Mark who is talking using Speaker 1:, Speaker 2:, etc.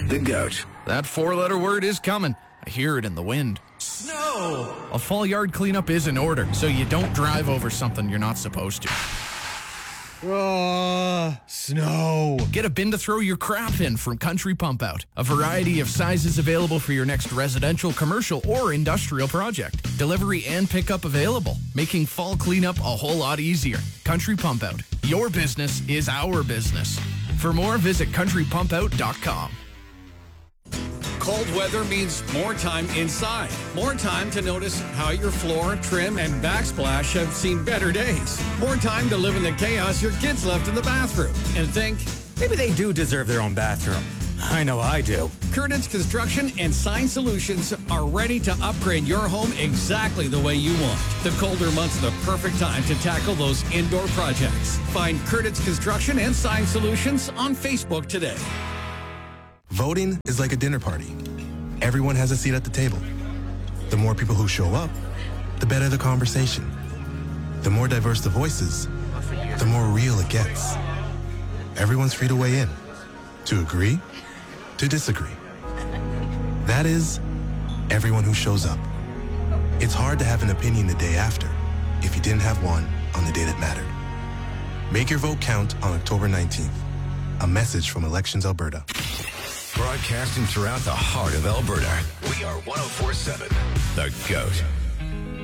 Speaker 1: The GOAT.
Speaker 2: That four-letter word is coming. I hear it in the wind.
Speaker 1: Snow.
Speaker 2: A fall yard cleanup is in order, so you don't drive over something you're not supposed to.
Speaker 3: Snow.
Speaker 2: Get a bin to throw your crap in from Country Pump Out. A variety of sizes available for your next residential, commercial, or industrial project. Delivery and pickup available, making fall cleanup a whole lot easier. Country Pump Out. Your business is our business. For more, visit countrypumpout.com.
Speaker 4: Cold weather means more time inside. More time to notice how your floor, trim, and backsplash have seen better days. More time to live in the chaos your kids left in the bathroom. And think,
Speaker 3: Maybe they do deserve their own bathroom. I know I do.
Speaker 4: Curtis Construction and Sign Solutions are ready to upgrade your home exactly the way you want. The colder months are the perfect time to tackle those indoor projects. Find Curtis Construction and Sign Solutions on Facebook today.
Speaker 5: Voting is like a dinner party. Everyone has a seat at the table. The more people who show up, the better the conversation. The more diverse the voices, the more real it gets. Everyone's free to weigh in, to agree, to disagree. That is, everyone who shows up. It's hard to have an opinion the day after if you didn't have one on the day that mattered. Make your vote count on October 19th. A message from Elections Alberta.
Speaker 1: Broadcasting throughout the heart of Alberta. We are 104.7. The GOAT.